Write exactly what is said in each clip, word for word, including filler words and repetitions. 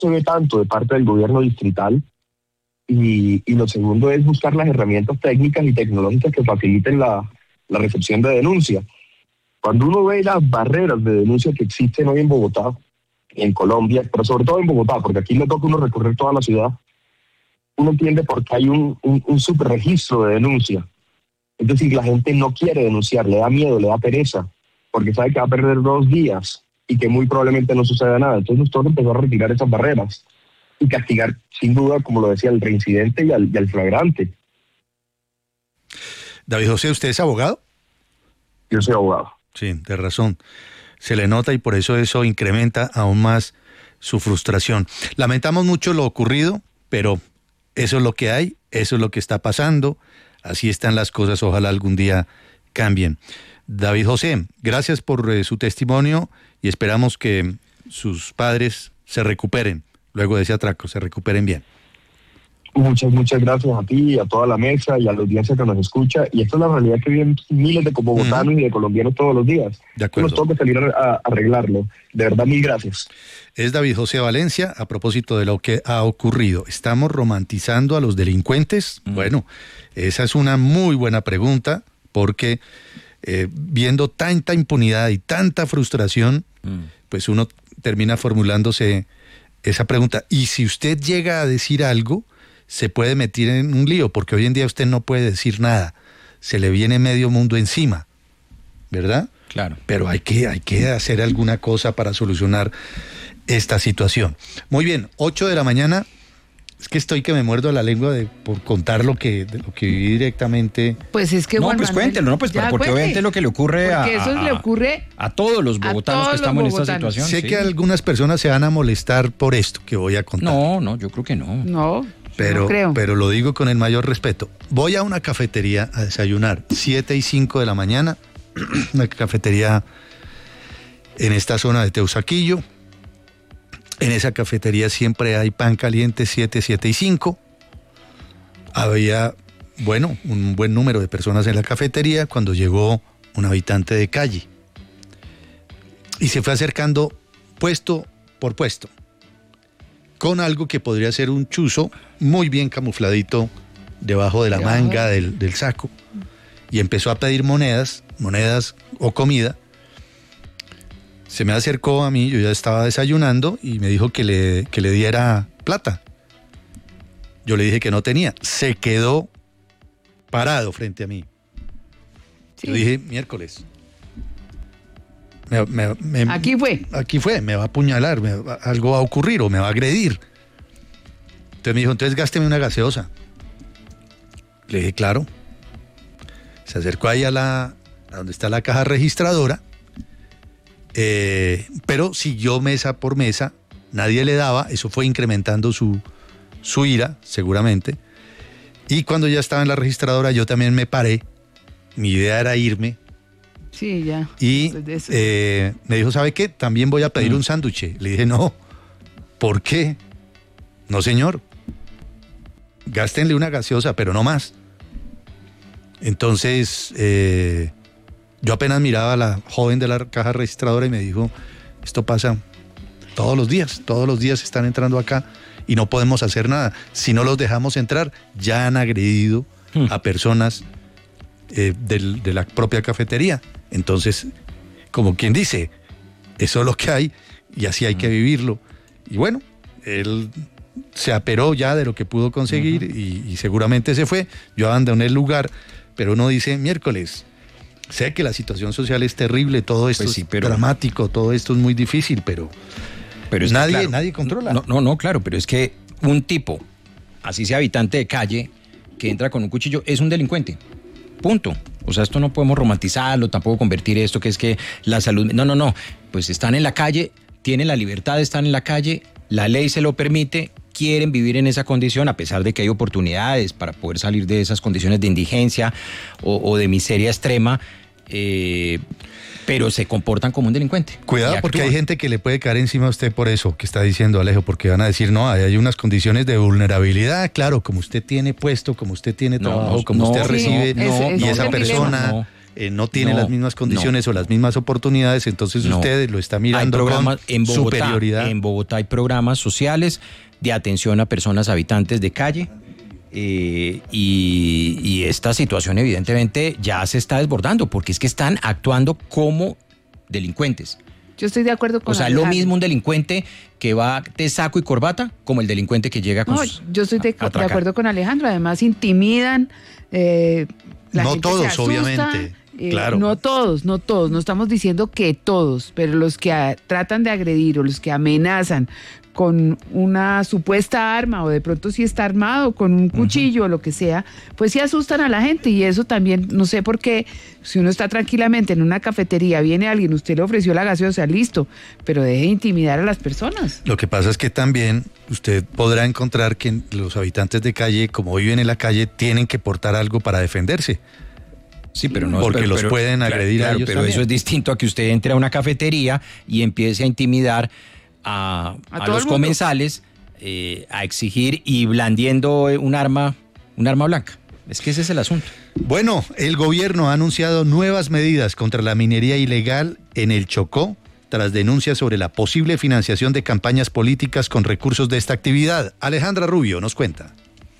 se ve tanto de parte del gobierno distrital. Y, y lo segundo es buscar las herramientas técnicas y tecnológicas que faciliten la, la recepción de denuncias. Cuando uno ve las barreras de denuncia que existen hoy en Bogotá, en Colombia, pero sobre todo en Bogotá, porque aquí le toca uno recorrer toda la ciudad, uno entiende por qué hay un, un, un superregistro de denuncia. Es decir, la gente no quiere denunciar, le da miedo, le da pereza, porque sabe que va a perder dos días y que muy probablemente no suceda nada. Entonces nosotros empezamos a retirar esas barreras y castigar, sin duda, como lo decía, al reincidente y al, y al flagrante. David José, ¿usted es abogado? Yo soy abogado. Sí, de razón. Se le nota y por eso eso incrementa aún más su frustración. Lamentamos mucho lo ocurrido, pero eso es lo que hay, eso es lo que está pasando, así están las cosas, ojalá algún día cambien. David José, gracias por eh, su testimonio y esperamos que sus padres se recuperen luego de ese atraco, se recuperen bien. Muchas, muchas gracias a ti, a toda la mesa y a la audiencia que nos escucha. Y esta es la realidad que viven miles de bogotanos uh-huh. y de colombianos todos los días. De acuerdo. Nos toca salir a, a arreglarlo. De verdad, mil gracias. Es David José Valencia, a propósito de lo que ha ocurrido. ¿Estamos romantizando a los delincuentes? Uh-huh. Bueno, esa es una muy buena pregunta, porque eh, viendo tanta impunidad y tanta frustración, uh-huh. pues uno termina formulándose esa pregunta. Y si usted llega a decir algo, se puede meter en un lío, porque hoy en día usted no puede decir nada, se le viene medio mundo encima, ¿verdad? Claro. Pero hay que, hay que hacer alguna cosa para solucionar esta situación. Muy bien, ocho de la mañana, es que estoy que me muerdo la lengua de, por contar lo que, de lo que viví directamente. Pues es que No, Juan pues Manuel, cuéntelo, no, pues ya, porque cuente. obviamente es lo que le ocurre a, porque eso a, le ocurre a todos los bogotanos todos que estamos los en esta bogotanos. situación. Sé sí. que algunas personas se van a molestar por esto que voy a contar. No, no, yo creo que no. No, Pero, no creo. pero lo digo con el mayor respeto. Voy a una cafetería a desayunar, siete y cinco de la mañana, una cafetería en esta zona de Teusaquillo. En esa cafetería siempre hay pan caliente, siete, siete y cinco. Había, bueno, un buen número de personas en la cafetería cuando llegó un habitante de calle. Y se fue acercando puesto por puesto, con algo que podría ser un chuzo muy bien camufladito debajo de la Debajo. manga del, del saco, y empezó a pedir monedas, monedas o comida. Se me acercó a mí, yo ya estaba desayunando, y me dijo que le, que le diera plata. Yo le dije que no tenía. Se quedó parado frente a mí. Sí. Yo dije, miércoles. Me, me, me, Aquí fue. Aquí fue, me va a apuñalar, me va, algo va a ocurrir o me va a agredir. Entonces me dijo, entonces gásteme una gaseosa. Le dije, claro. Se acercó ahí a la, a donde está la caja registradora, eh, pero siguió mesa por mesa, nadie le daba, eso fue incrementando su, su ira, seguramente. Y cuando ya estaba en la registradora, yo también me paré, mi idea era irme. Sí, ya. Y eh, me dijo, ¿sabe qué? También voy a pedir mm. un sándwich. Le dije, no. ¿Por qué? No, señor. Gástenle una gaseosa, pero no más. Entonces, eh, yo apenas miraba a la joven de la caja registradora y me dijo, esto pasa todos los días. Todos los días están entrando acá y no podemos hacer nada. Si no los dejamos entrar, ya han agredido mm. a personas eh, del, de la propia cafetería. Entonces, como quien dice, eso es lo que hay y así hay que vivirlo. Y bueno, él se aperó ya de lo que pudo conseguir uh-huh. y, y seguramente se fue. Yo abandoné el lugar, pero uno dice, miércoles, sé que la situación social es terrible, todo esto pues sí, pero, es dramático, todo esto es muy difícil, pero, pero es nadie, que, claro, nadie controla. No, no, no, claro, pero es que un tipo, así sea habitante de calle, que entra con un cuchillo, es un delincuente. Punto. O sea, esto no podemos romantizarlo, tampoco convertir esto que es que la salud... No, no, no. Pues están en la calle, tienen la libertad de estar en la calle, la ley se lo permite, quieren vivir en esa condición, a pesar de que hay oportunidades para poder salir de esas condiciones de indigencia o, o de miseria extrema, eh, pero se comportan como un delincuente. Cuidado, porque hay gente que le puede caer encima a usted por eso que está diciendo Alejo, porque van a decir, no, hay unas condiciones de vulnerabilidad, claro, como usted tiene puesto, como usted tiene trabajo, no, como no, usted sí, recibe, no, no, y esa persona eh, no tiene No, las mismas condiciones no. o las mismas oportunidades, entonces No. usted lo está mirando Hay programas con en Bogotá, superioridad. En Bogotá hay programas sociales de atención a personas habitantes de calle. Eh, y, y esta situación evidentemente ya se está desbordando porque es que están actuando como delincuentes. Yo estoy de acuerdo con O sea, Alejandro. lo mismo un delincuente que va de saco y corbata como el delincuente que llega con No, sus- yo estoy de, a de atracar. acuerdo con Alejandro. Además, intimidan. eh, la No gente se todos, asusta, obviamente, eh, claro. No todos, no todos. No estamos diciendo que todos, pero los que a- tratan de agredir o los que amenazan con una supuesta arma o de pronto si está armado con un cuchillo o lo que sea, pues sí asustan a la gente y eso también, no sé por qué, si uno está tranquilamente en una cafetería, viene alguien, usted le ofreció la gaseosa, listo, pero deje de intimidar a las personas. Lo que pasa es que también usted podrá encontrar que los habitantes de calle, como viven en la calle, tienen que portar algo para defenderse. Sí, pero no Porque pero- los pero- pueden claro, agredir a claro, ellos pero también. eso es distinto a que usted entre a una cafetería y empiece a intimidar a, A a todo los el mundo. comensales, eh, a exigir y blandiendo un arma, un arma blanca. Es que ese es el asunto. Bueno, el gobierno ha anunciado nuevas medidas contra la minería ilegal en el Chocó, tras denuncias sobre la posible financiación de campañas políticas con recursos de esta actividad. Alejandra Rubio nos cuenta.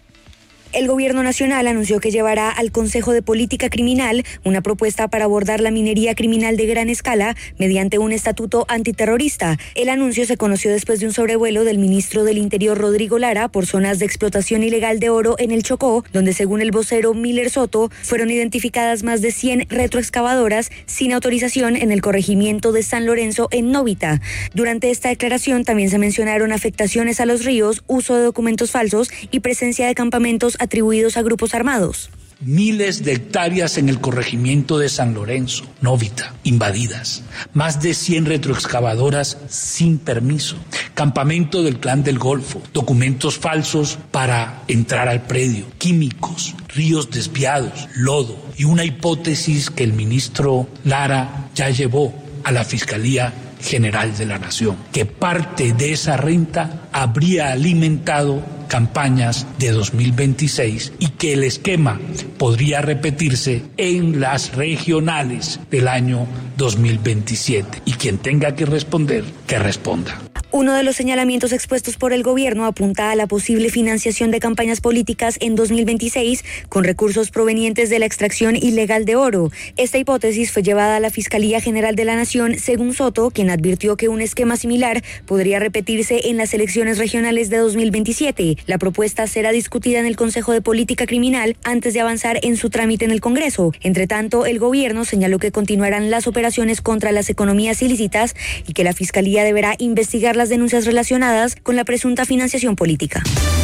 El Gobierno Nacional anunció que llevará al Consejo de Política Criminal una propuesta para abordar la minería criminal de gran escala mediante un estatuto antiterrorista. El anuncio se conoció después de un sobrevuelo del ministro del Interior Rodrigo Lara por zonas de explotación ilegal de oro en el Chocó, donde según el vocero Miller Soto fueron identificadas más de cien retroexcavadoras sin autorización en el corregimiento de San Lorenzo en Novita. Durante esta declaración también se mencionaron afectaciones a los ríos, uso de documentos falsos y presencia de campamentos atribuidos a grupos armados. Miles de hectáreas en el corregimiento de San Lorenzo, Novita, invadidas. Más de cien retroexcavadoras sin permiso. Campamento del Clan del Golfo. Documentos falsos para entrar al predio. Químicos, ríos desviados, lodo. Y una hipótesis que el ministro Lara ya llevó a la Fiscalía General de la Nación, que parte de esa renta habría alimentado campañas de dos mil veintiséis y que el esquema podría repetirse en las regionales del año dos mil veintisiete. Y quien tenga que responder, que responda. Uno de los señalamientos expuestos por el gobierno apunta a la posible financiación de campañas políticas en dos mil veintiséis con recursos provenientes de la extracción ilegal de oro. Esta hipótesis fue llevada a la Fiscalía General de la Nación, según Soto, quien advirtió que un esquema similar podría repetirse en las elecciones regionales de dos mil veintisiete. La propuesta será discutida en el Consejo de Política Criminal antes de avanzar en su trámite en el Congreso. Entre tanto, el gobierno señaló que continuarán las operaciones contra las economías ilícitas y que la Fiscalía deberá investigar las denuncias relacionadas con la presunta financiación política.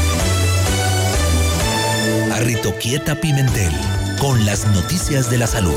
Arritoquieta Pimentel, con las noticias de la salud.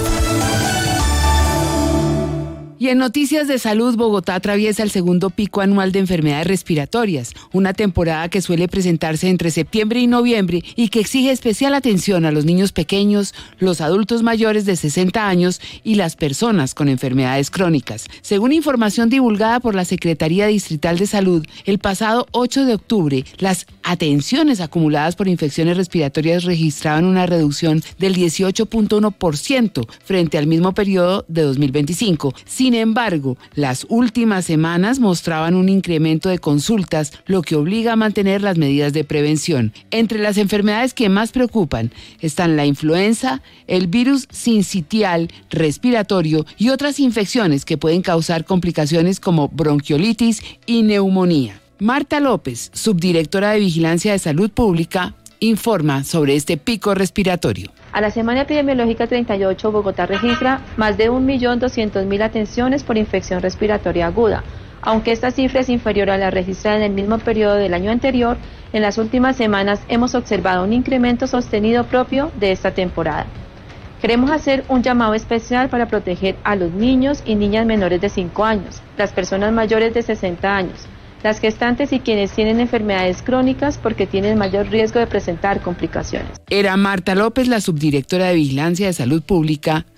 Y en noticias de salud, Bogotá atraviesa el segundo pico anual de enfermedades respiratorias, una temporada que suele presentarse entre septiembre y noviembre y que exige especial atención a los niños pequeños, los adultos mayores de sesenta años y las personas con enfermedades crónicas. Según información divulgada por la Secretaría Distrital de Salud, el pasado ocho de octubre, las atenciones acumuladas por infecciones respiratorias registraban una reducción del dieciocho punto uno por ciento frente al mismo periodo de dos mil veinticinco. Sin embargo, las últimas semanas mostraban un incremento de consultas, lo que obliga a mantener las medidas de prevención. Entre las enfermedades que más preocupan están la influenza, el virus sincitial respiratorio y otras infecciones que pueden causar complicaciones como bronquiolitis y neumonía. Marta López, subdirectora de Vigilancia de Salud Pública, informa sobre este pico respiratorio. A la semana epidemiológica treinta y ocho, Bogotá registra más de un millón doscientos mil atenciones por infección respiratoria aguda. Aunque esta cifra es inferior a la registrada en el mismo periodo del año anterior, en las últimas semanas hemos observado un incremento sostenido propio de esta temporada. Queremos hacer un llamado especial para proteger a los niños y niñas menores de cinco años, las personas mayores de sesenta años, las gestantes y quienes tienen enfermedades crónicas porque tienen mayor riesgo de presentar complicaciones. Era Marta López, la subdirectora de Vigilancia de Salud Pública,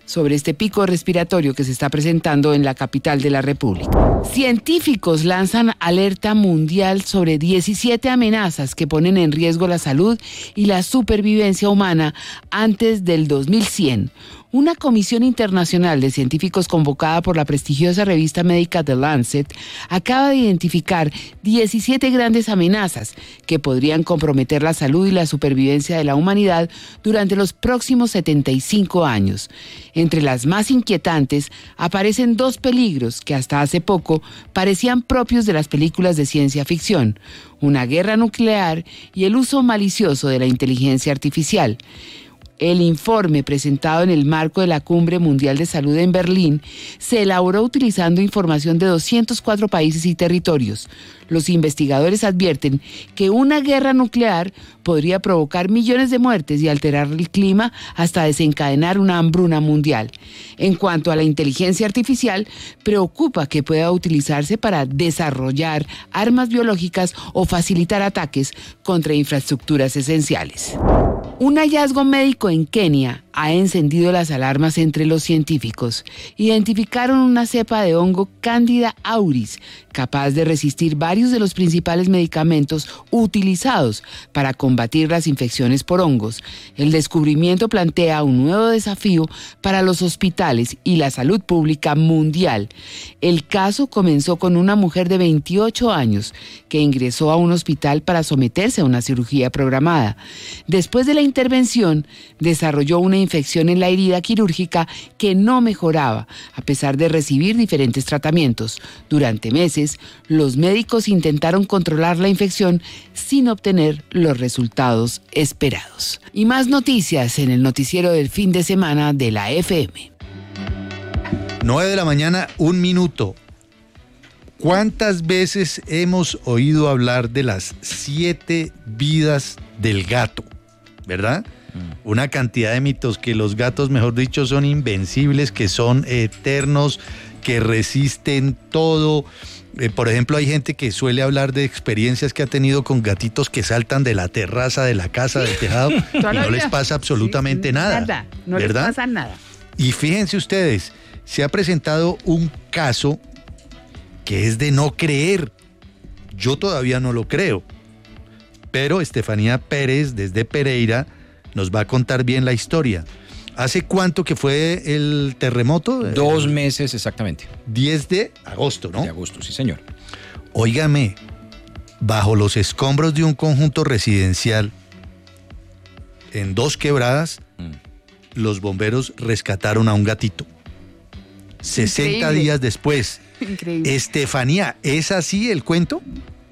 sobre este pico respiratorio que se está presentando en la capital de la República. Científicos lanzan alerta mundial sobre diecisiete amenazas que ponen en riesgo la salud y la supervivencia humana antes del dos mil cien. Una comisión internacional de científicos convocada por la prestigiosa revista médica The Lancet acaba de identificar diecisiete grandes amenazas que podrían comprometer la salud y la supervivencia de la humanidad durante los próximos setenta y cinco años. Entre las más inquietantes aparecen dos peligros que hasta hace poco parecían propios de las películas de ciencia ficción: una guerra nuclear y el uso malicioso de la inteligencia artificial. El informe presentado en el marco de la Cumbre Mundial de Salud en Berlín se elaboró utilizando información de doscientos cuatro países y territorios. Los investigadores advierten que una guerra nuclear podría provocar millones de muertes y alterar el clima hasta desencadenar una hambruna mundial. En cuanto a la inteligencia artificial, preocupa que pueda utilizarse para desarrollar armas biológicas o facilitar ataques contra infraestructuras esenciales. Un hallazgo médico en Kenia ha encendido las alarmas entre los científicos. Identificaron una cepa de hongo Candida auris, capaz de resistir varios de los principales medicamentos utilizados para combatir las infecciones por hongos. El descubrimiento plantea un nuevo desafío para los hospitales y la salud pública mundial. El caso comenzó con una mujer de veintiocho años que ingresó a un hospital para someterse a una cirugía programada. Después de la intervención, desarrolló una infección en la herida quirúrgica que no mejoraba, a pesar de recibir diferentes tratamientos. Durante meses, los médicos intentaron controlar la infección sin obtener los resultados esperados. Y más noticias en el noticiero del fin de semana de la F M. nueve de la mañana, un minuto. ¿Cuántas veces hemos oído hablar de las siete vidas del gato? ¿Verdad? Una cantidad de mitos, que los gatos, mejor dicho, son invencibles, que son eternos, que resisten todo. Eh, por ejemplo, hay gente que suele hablar de experiencias que ha tenido con gatitos que saltan de la terraza, de la casa, del tejado, y no les pasa absolutamente sí, nada. Nada, no ¿verdad? les pasa nada. Y fíjense ustedes, se ha presentado un caso que es de no creer. Yo todavía no lo creo. Pero Estefanía Pérez, desde Pereira, nos va a contar bien la historia. ¿Hace cuánto que fue el terremoto? Dos meses exactamente. diez de agosto, ¿no? De agosto, sí, señor. Óigame, bajo los escombros de un conjunto residencial, en Dos Quebradas, mm. los bomberos rescataron a un gatito. sesenta Increíble. Días después. Increíble. Estefanía, ¿es así el cuento?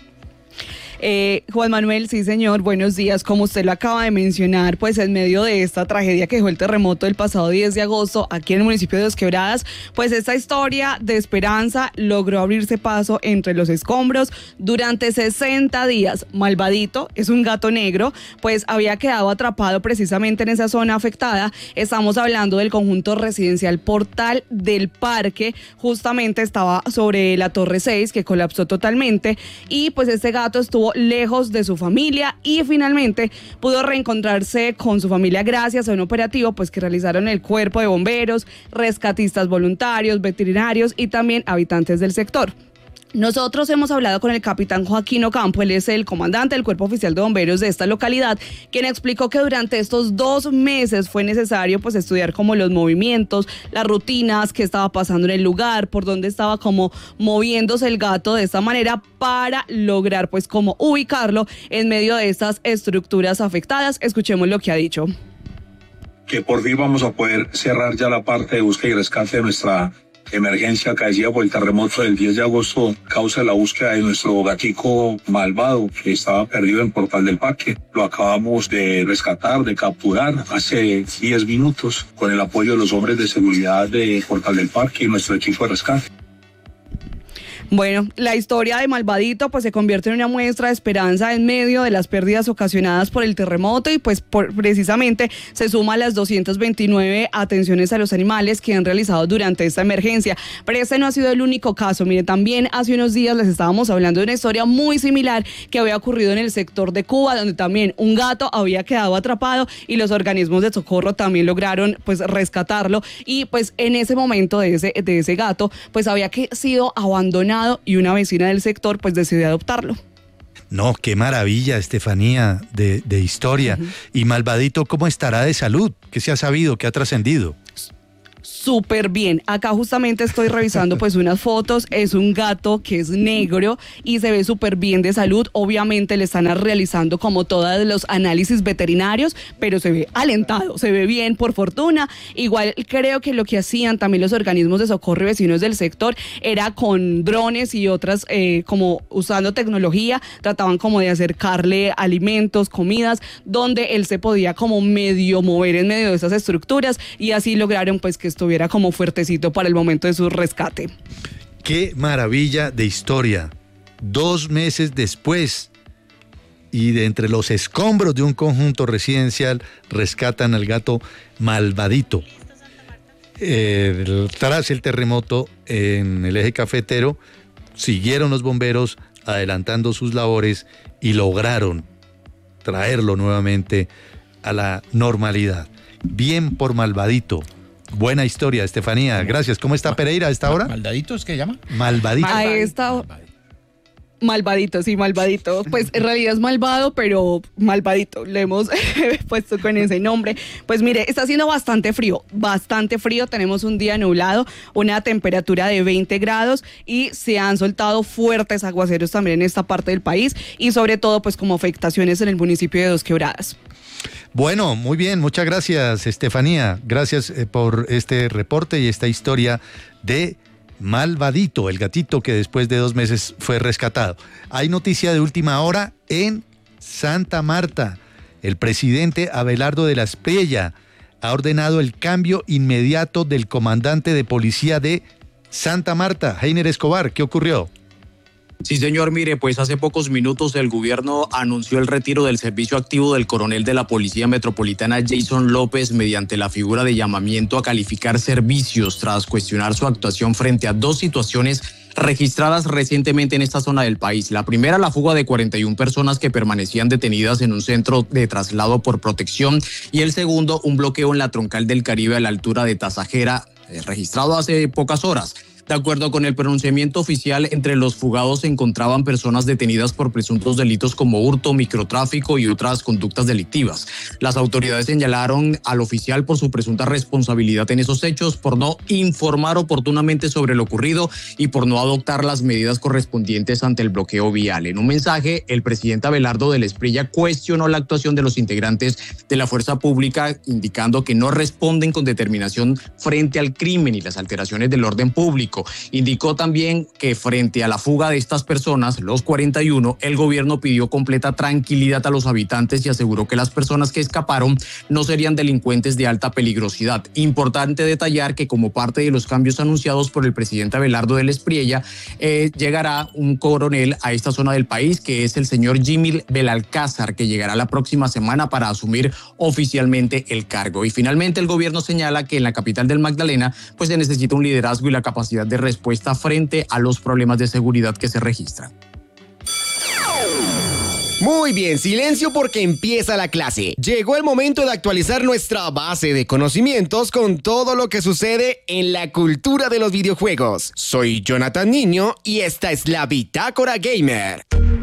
Eh, Juan Manuel, sí señor, buenos días. Como usted lo acaba de mencionar, pues en medio de esta tragedia que dejó el terremoto del pasado diez de agosto aquí en el municipio de Dos Quebradas, pues esta historia de esperanza logró abrirse paso entre los escombros. Durante sesenta días, Malvadito, es un gato negro, pues había quedado atrapado precisamente en esa zona afectada. Estamos hablando del conjunto residencial Portal del Parque, justamente estaba sobre la Torre seis, que colapsó totalmente, y pues este gato estuvo lejos de su familia y finalmente pudo reencontrarse con su familia gracias a un operativo pues que realizaron el cuerpo de bomberos, rescatistas voluntarios, veterinarios y también habitantes del sector. Nosotros hemos hablado con el capitán Joaquín Ocampo, él es el comandante del Cuerpo Oficial de Bomberos de esta localidad, quien explicó que durante estos dos meses fue necesario pues estudiar como los movimientos, las rutinas, qué estaba pasando en el lugar, por dónde estaba como moviéndose el gato de esta manera para lograr pues como ubicarlo en medio de estas estructuras afectadas. Escuchemos lo que ha dicho. Que por fin vamos a poder cerrar ya la parte de búsqueda y rescate de nuestra emergencia acaecida por el terremoto del diez de agosto, causa la búsqueda de nuestro gatico Malvado, que estaba perdido en Portal del Parque. Lo acabamos de rescatar, de capturar hace diez minutos con el apoyo de los hombres de seguridad de Portal del Parque y nuestro equipo de rescate. Bueno, la historia de Malvadito pues se convierte en una muestra de esperanza en medio de las pérdidas ocasionadas por el terremoto y pues por, precisamente se suma a las doscientas veintinueve atenciones a los animales que han realizado durante esta emergencia. Pero este no ha sido el único caso. Mire, también hace unos días les estábamos hablando de una historia muy similar que había ocurrido en el sector de Cuba, donde también un gato había quedado atrapado y los organismos de socorro también lograron pues rescatarlo y pues en ese momento de ese, de ese gato pues había que, sido abandonado y una vecina del sector pues decidió adoptarlo. No, qué maravilla, Estefanía, de, de historia. Uh-huh. Y Malvadito, ¿cómo estará de salud? ¿Qué se ha sabido? ¿Qué ha trascendido? Súper bien. Acá justamente estoy revisando pues unas fotos. Es un gato que es negro y se ve súper bien de salud. Obviamente le están realizando como todos los análisis veterinarios, pero se ve alentado, se ve bien por fortuna. Igual creo que lo que hacían también los organismos de socorro y vecinos del sector era con drones y otras eh, como usando tecnología, trataban como de acercarle alimentos, comidas, donde él se podía como medio mover en medio de esas estructuras y así lograron pues que estuviera como fuertecito para el momento de su rescate. ¡Qué maravilla de historia! Dos meses después y de entre los escombros de un conjunto residencial rescatan al gato Malvadito. Eh, tras el terremoto en el eje cafetero, siguieron los bomberos adelantando sus labores y lograron traerlo nuevamente a la normalidad. Bien por Malvadito. Buena historia, Estefanía. Gracias. ¿Cómo está Pereira a esta hora? ¿Malvadito es que llama? Malvadito. A esta... Malvadito, sí, Malvadito. Pues en realidad es malvado, pero Malvadito. Le hemos puesto con ese nombre. Pues mire, está haciendo bastante frío, bastante frío. Tenemos un día nublado, una temperatura de veinte grados y se han soltado fuertes aguaceros también en esta parte del país y sobre todo pues como afectaciones en el municipio de Dos Quebradas. Bueno, muy bien, muchas gracias, Estefanía. Gracias eh, por este reporte y esta historia de Malvadito, el gatito que después de dos meses fue rescatado. Hay noticia de última hora en Santa Marta. El presidente Abelardo de la Espriella ha ordenado el cambio inmediato del comandante de policía de Santa Marta, Heiner Escobar. ¿Qué ocurrió? Sí, señor, mire, pues hace pocos minutos el gobierno anunció el retiro del servicio activo del coronel de la Policía Metropolitana Jason López mediante la figura de llamamiento a calificar servicios tras cuestionar su actuación frente a dos situaciones registradas recientemente en esta zona del país. La primera, la fuga de cuarenta y una personas que permanecían detenidas en un centro de traslado por protección y el segundo, un bloqueo en la troncal del Caribe a la altura de Tasajera, eh, registrado hace pocas horas. De acuerdo con el pronunciamiento oficial, entre los fugados se encontraban personas detenidas por presuntos delitos como hurto, microtráfico y otras conductas delictivas. Las autoridades señalaron al oficial por su presunta responsabilidad en esos hechos, por no informar oportunamente sobre lo ocurrido y por no adoptar las medidas correspondientes ante el bloqueo vial. En un mensaje, el presidente Abelardo de la Espriella cuestionó la actuación de los integrantes de la fuerza pública, indicando que no responden con determinación frente al crimen y las alteraciones del orden público. Indicó también que frente a la fuga de estas personas, los cuarenta y uno, el gobierno pidió completa tranquilidad a los habitantes y aseguró que las personas que escaparon no serían delincuentes de alta peligrosidad. Importante detallar que como parte de los cambios anunciados por el presidente Abelardo de la Espriella, eh, llegará un coronel a esta zona del país, que es el señor Jimmy Belalcázar, que llegará la próxima semana para asumir oficialmente el cargo. Y finalmente el gobierno señala que en la capital del Magdalena pues se necesita un liderazgo y la capacidad de respuesta frente a los problemas de seguridad que se registran. Muy bien, silencio porque empieza la clase. Llegó el momento de actualizar nuestra base de conocimientos con todo lo que sucede en la cultura de los videojuegos. Soy Jonathan Niño y esta es la Bitácora Gamer.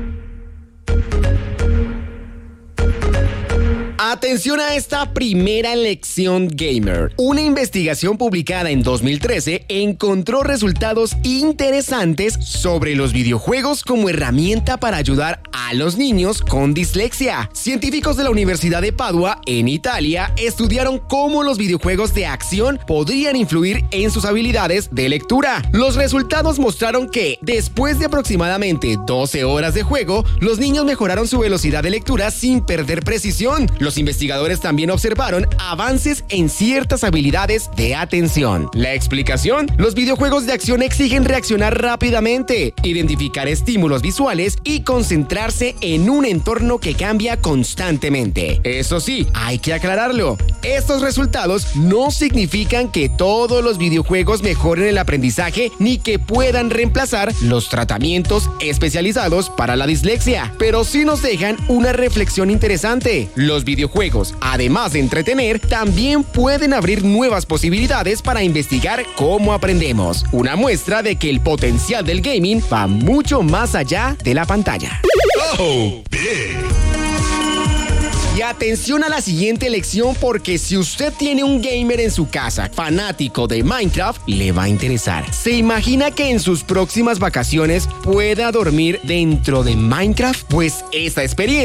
Atención a esta primera lección gamer. Una investigación publicada en dos mil trece encontró resultados interesantes sobre los videojuegos como herramienta para ayudar a los niños con dislexia. Científicos de la Universidad de Padua, en Italia, estudiaron cómo los videojuegos de acción podrían influir en sus habilidades de lectura. Los resultados mostraron que, después de aproximadamente doce horas de juego, los niños mejoraron su velocidad de lectura sin perder precisión. Los Los investigadores también observaron avances en ciertas habilidades de atención. La explicación: los videojuegos de acción exigen reaccionar rápidamente, identificar estímulos visuales y concentrarse en un entorno que cambia constantemente. Eso sí, hay que aclararlo. Estos resultados no significan que todos los videojuegos mejoren el aprendizaje ni que puedan reemplazar los tratamientos especializados para la dislexia, pero sí nos dejan una reflexión interesante. Los videojuegos, además de entretener, también pueden abrir nuevas posibilidades para investigar cómo aprendemos. Una muestra de que el potencial del gaming va mucho más allá de la pantalla. Oh, big. Y atención a la siguiente lección, porque si usted tiene un gamer en su casa fanático de Minecraft, le va a interesar. ¿Se imagina que en sus próximas vacaciones pueda dormir dentro de Minecraft? Pues esta experiencia